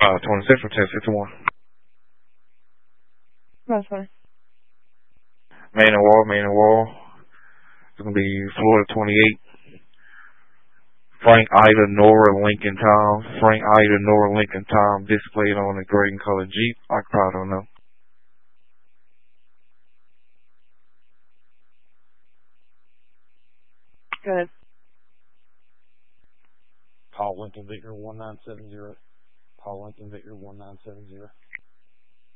20 Central, 1061. That's fine. Main and wall. It's going to be Florida 28. Frank Ida Nora Lincoln Tom. Frank Ida Nora Lincoln Tom displayed on a gray and colored Jeep. I probably don't know. Go ahead. Paul Lincoln Victor 1970. Paul Lincoln Victor 1970.